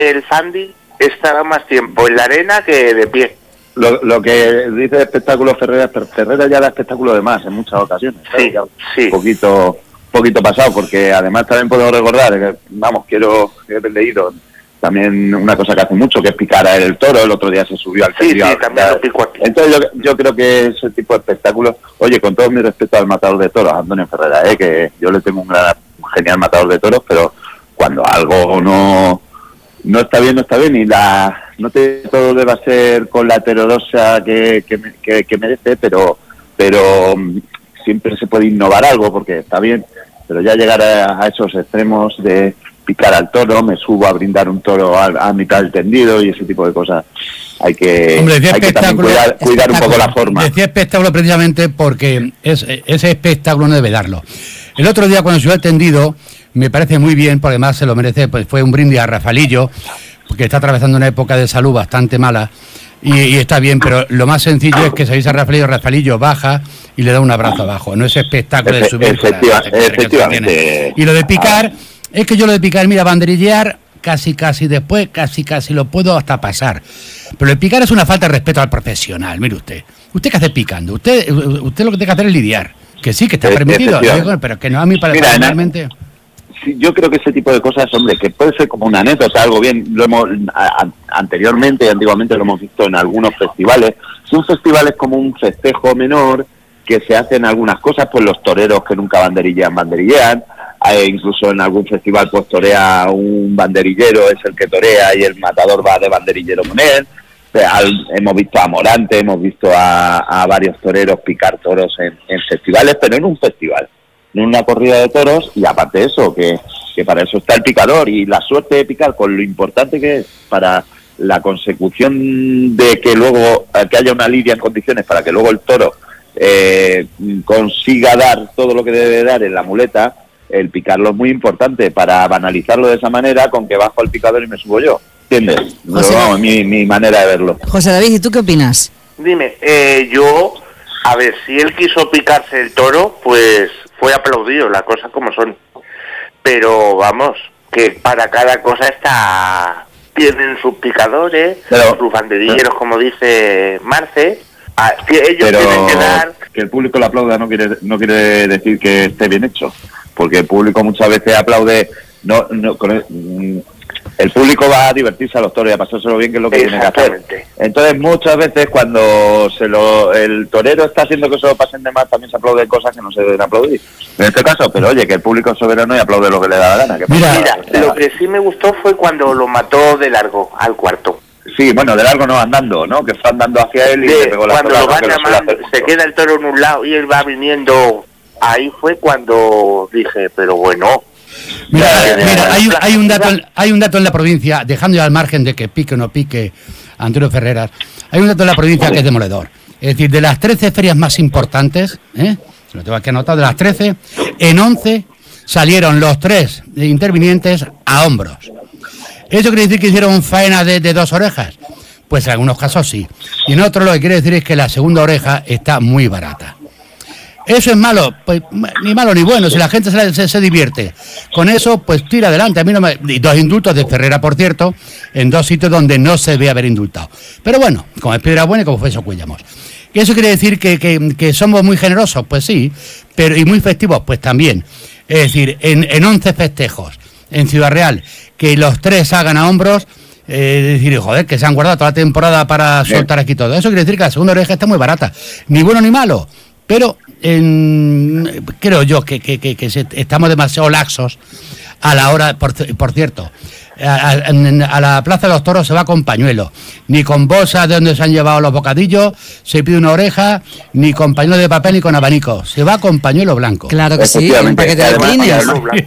el Fandi estará más tiempo en la arena que de pie. Lo que dice de espectáculo Ferreras ya da espectáculo de más en muchas ocasiones. Sí, sí. Un poquito pasado, porque además también puedo recordar, que he leído también una cosa que hace mucho, que es picar a el toro. El otro día se subió al tendido. Sí, también lo pico aquí. Entonces yo creo que ese tipo de espectáculos, oye, con todo mi respeto al matador de toros, Antonio Ferreras, que yo le tengo un genial matador de toros, pero cuando algo no está bien, y no todo debe ser con la heterodoxa que merece, pero siempre se puede innovar algo, porque está bien, pero ya llegar a esos extremos de picar al toro, me subo a brindar un toro a mitad del tendido y ese tipo de cosas, hay que también cuidar un poco la forma. Decía espectáculo precisamente porque ese espectáculo no debe darlo. El otro día cuando subió al tendido, me parece muy bien, porque además se lo merece, pues fue un brindis a Rafaelillo, porque está atravesando una época de salud bastante mala, y está bien, pero lo más sencillo es que se avisa a Rafaelillo baja y le da un abrazo abajo, no es espectáculo de subir. Efectivamente. Y lo de picar, es que yo lo de picar, mira, banderillear, casi después, casi lo puedo hasta pasar. Pero el picar es una falta de respeto al profesional, mire usted. ¿Usted qué hace picando? Usted lo que tiene que hacer es lidiar. Que sí, que está permitido, pero que no a mí personalmente. Sí, yo creo que ese tipo de cosas, hombre, que puede ser como una anécdota, algo bien, lo hemos antiguamente lo hemos visto en algunos festivales. Si un festival es como un festejo menor, que se hacen algunas cosas, pues los toreros que nunca banderillean, incluso en algún festival pues torea un banderillero, es el que torea y el matador va de banderillero con él. Hemos visto a Morante, hemos visto a varios toreros picar toros en festivales, pero en un festival, en una corrida de toros, y aparte de eso, que para eso está el picador, y la suerte de picar, con lo importante que es para la consecución de que luego que haya una lidia en condiciones para que luego el toro consiga dar todo lo que debe dar en la muleta. El picarlo es muy importante para banalizarlo de esa manera, con que bajo el picador y me subo yo, ¿entiendes? Mi manera de verlo. José David, ¿y tú qué opinas? Dime, yo, a ver, si él quiso picarse el toro, pues fue aplaudido, las cosas como son. Pero vamos, que para cada cosa tienen sus picadores, sus banderilleros, como dice Marce. Ellos tienen que dar. Que el público lo aplauda no quiere decir que esté bien hecho, porque el público muchas veces aplaude. El público va a divertirse a los toros y a pasárselo bien, que es lo que tiene que hacer. Entonces muchas veces cuando el torero está haciendo que se lo pasen de más, también se aplauden cosas que no se deben aplaudir en este caso, pero oye, que el público es soberano y aplaude lo que le da la gana. Mira, lo que sí me gustó fue cuando lo mató de largo al cuarto. Sí, bueno, de largo no andando, ¿no? Que fue andando hacia él y le pegó la cuando lo van llamando, se queda el toro en un lado y él va viniendo. Ahí fue cuando dije, pero bueno. Mira, hay un dato en la provincia, dejando ya al margen de que pique o no pique Antonio Ferreras, hay un dato en la provincia que es demoledor. Es decir, de las 13 ferias más importantes, lo tengo aquí anotado, de las 13, en 11 salieron los 3 intervinientes a hombros. ¿Eso quiere decir que hicieron faena de 2 orejas? Pues en algunos casos sí. Y en otros lo que quiere decir es que la segunda oreja está muy barata. ¿Eso es malo? Pues ni malo ni bueno, si la gente se divierte. Con eso, pues tira adelante. A mí no me... Y 2 indultos de Ferrera, por cierto, en 2 sitios donde no se ve haber indultado. Pero bueno, como es Piedra Buena y como fue eso Cuellamos. ¿Y eso quiere decir que somos muy generosos? Pues sí, pero y muy festivos, pues también. Es decir, en 11 festejos en Ciudad Real, que los 3 hagan a hombros, decir, joder, que se han guardado toda la temporada para soltar aquí todo. Eso quiere decir que la segunda oreja está muy barata. Ni bueno ni malo. Pero creo yo que estamos demasiado laxos a la hora, por cierto, a la Plaza de los Toros se va con pañuelo, ni con bolsas de donde se han llevado los bocadillos, se pide una oreja, ni con pañuelo de papel ni con abanico, se va con pañuelo blanco. Claro que sí, un paquete de brines.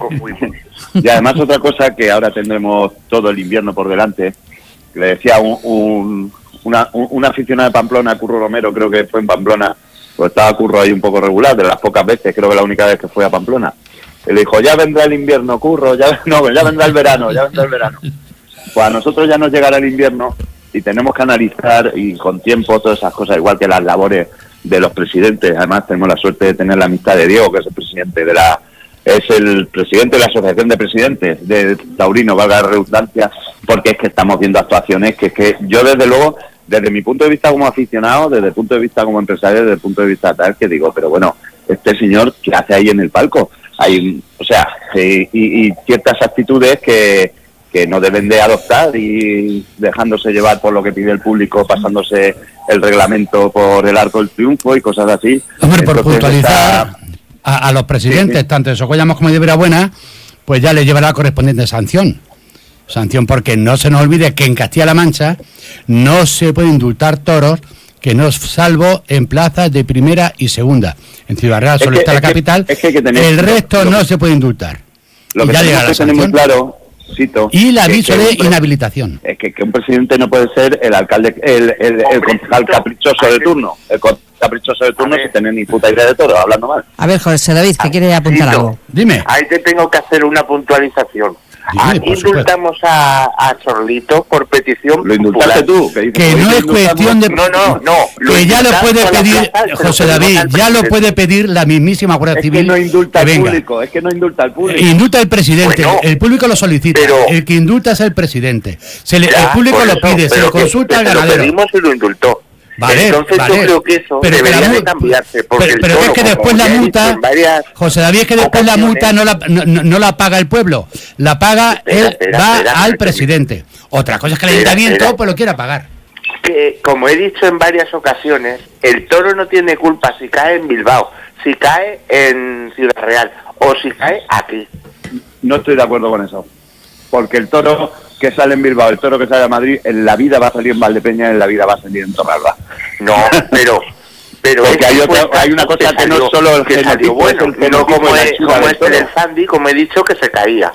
Y además otra cosa que ahora tendremos todo el invierno por delante, le decía un aficionado de Pamplona, Curro Romero, creo que fue en Pamplona, pues estaba Curro ahí un poco regular, de las pocas veces, creo que la única vez que fue a Pamplona. Él dijo, ya vendrá el invierno, Curro, ya vendrá el verano. Pues a nosotros ya nos llegará el invierno y tenemos que analizar y con tiempo todas esas cosas, igual que las labores de los presidentes. Además tenemos la suerte de tener la amistad de Diego, que es el presidente de es el presidente de la Asociación de Presidentes de Taurino, valga la redundancia, porque es que estamos viendo actuaciones que yo desde luego, desde mi punto de vista como aficionado, desde el punto de vista como empresario, desde el punto de vista tal, que digo, pero bueno, este señor, ¿qué hace ahí en el palco? Hay, o sea, y ciertas actitudes que no deben de adoptar, y dejándose llevar por lo que pide el público, pasándose el reglamento por el arco del triunfo y cosas así. Hombre, por puntualizar a los presidentes, tanto de Socollamos como de Verabuena, pues ya le llevará la correspondiente sanción. Sanción porque no se nos olvide que en Castilla-La Mancha no se puede indultar toros, que no, salvo en plazas de primera y segunda. En Ciudad Real solo está la capital, el resto no se puede indultar. Lo que tenemos que tener muy claro, Cito, y el aviso de inhabilitación. Es que un presidente no puede ser el alcalde, el concejal caprichoso de turno. El caprichoso de turno sin tener ni puta idea de todo, hablando mal. A ver, José David, que quiere apuntar algo. Dime. Ahí te tengo que hacer una puntualización. Aquí indultamos a Chorlito por petición. Lo indultaste tú. Que no es cuestión de... No. Que ya lo puede pedir, José David, ya lo puede pedir la mismísima Guardia Civil. Es que no indulta al público, es que no indulta al público. Indulta el presidente, Bueno, el público lo solicita, pero, el que indulta es el presidente. El público lo pide, se lo consulta al ganadero. Lo pedimos y lo indultó. Vale, entonces yo creo que eso debería de cambiarse, porque pero es que después la multa, José David, es que después la multa no la paga el pueblo, la paga al presidente. Otra cosa es que el ayuntamiento pues lo quiera pagar. Que, como he dicho en varias ocasiones, el toro no tiene culpa si cae en Bilbao, si cae en Ciudad Real o si cae aquí. No estoy de acuerdo con eso, porque el toro que sale en Bilbao, el toro que sale a Madrid, en la vida va a salir en Valdepeña, en la vida va a salir en Torralba. No, pero porque hay una cosa que no es solo el genotipo, bueno, no como es el Sandy, como he dicho, que se caía.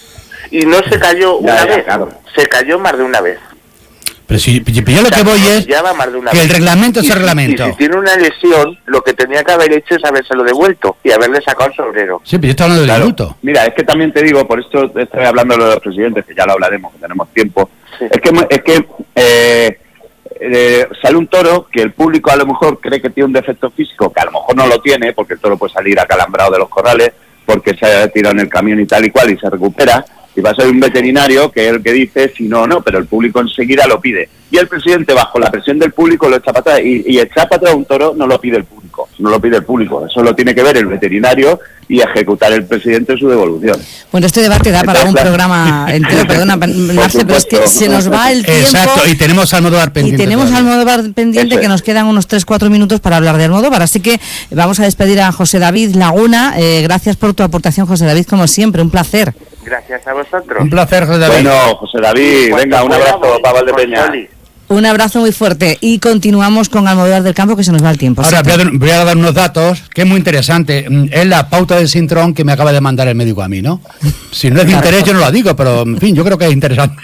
Y no se cayó una vez, claro. Se cayó más de una vez. Pero si yo lo que voy es que el reglamento es el reglamento. Y si tiene una lesión, lo que tenía que haber hecho es habérselo devuelto y haberle sacado el sobrero. Sí, pero yo estoy hablando del indulto. Mira, es que también te digo, por esto estoy hablando de los presidentes, que ya lo hablaremos, que tenemos tiempo. Sí. Es que sale un toro que el público a lo mejor cree que tiene un defecto físico, que a lo mejor no lo tiene, porque el toro puede salir acalambrado de los corrales, porque se haya tirado en el camión y tal y cual, y se recupera. Y va a ser un veterinario que es el que dice si no, pero el público enseguida lo pide. Y el presidente, bajo la presión del público, lo echa para atrás. Y echar para atrás un toro no lo pide el público, no lo pide el público. Eso lo tiene que ver el veterinario y ejecutar el presidente su devolución. Bueno, este debate da para un programa entero, perdona, Marce, pero es que se nos va el tiempo. Exacto, y tenemos a Almodóvar pendiente. Y tenemos a Almodóvar pendiente, que nos quedan unos 3-4 minutos para hablar de Almodóvar. Así que vamos a despedir a José David Laguna. Gracias por tu aportación, José David, como siempre, un placer. Gracias a vosotros. Un placer, José David. Bueno, José David, venga, un abrazo para Valdepeña. Un abrazo muy fuerte y continuamos con Almodóvar del Campo, que se nos va el tiempo. Ahora voy a dar unos datos que es muy interesante. Es la pauta del Sintrón que me acaba de mandar el médico a mí, ¿no? Si no es de interés yo no lo digo, pero en fin, yo creo que es interesante.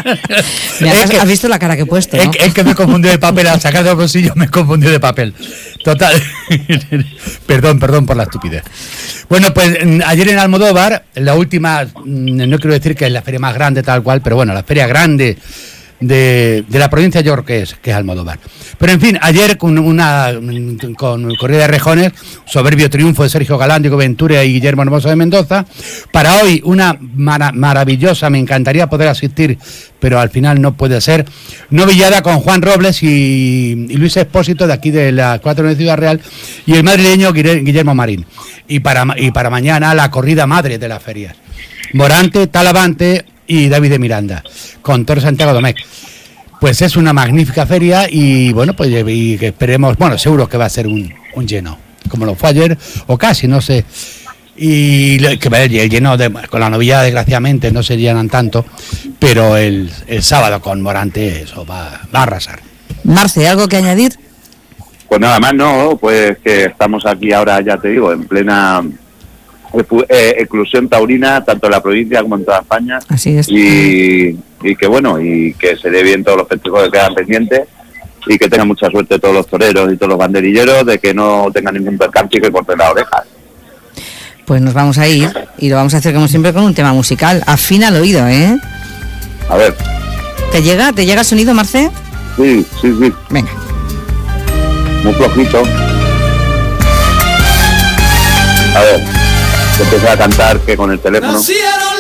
Has visto la cara que he puesto, ¿no? Es que me he confundido de papel, al sacar del bolsillo me he confundido de papel. Total. Perdón por la estupidez. Bueno, pues ayer en Almodóvar, la última, no quiero decir que es la feria más grande tal cual, pero bueno, la feria grande de la provincia de York, que es Almodóvar. Pero en fin, ayer con Corrida de Rejones, soberbio triunfo de Sergio Galán, Diego Ventura y Guillermo Hermoso de Mendoza. Para hoy una maravillosa, me encantaría poder asistir, pero al final no puede ser, novillada con Juan Robles y Luis Expósito, de aquí de la 4 de Ciudad Real, y el madrileño Guillermo Marín. Y para mañana la corrida madre de las ferias, Morante, Talavante y David de Miranda, con Toro Santiago Domecq. Pues es una magnífica feria y bueno, pues y que esperemos, bueno, seguro que va a ser un lleno, como lo fue ayer, o casi, no sé. Y que el lleno con la novillada, desgraciadamente, no se llenan tanto, pero el sábado con Morante eso va a arrasar. Marce, ¿algo que añadir? Pues nada más, no, pues que estamos aquí ahora, ya te digo, en plena exclusión taurina, tanto en la provincia como en toda España. Así es. Y que bueno, y que se dé bien todos los festivos que quedan pendientes y que tengan mucha suerte todos los toreros y todos los banderilleros, de que no tengan ningún percance y que corten las orejas. Pues nos vamos a ir y lo vamos a hacer como siempre con un tema musical. Afina el oído, ¿eh? A ver. ¿Te llega el sonido, Marce? Sí. Venga. Muy flojito. A ver. que empieza a cantar que con el teléfono.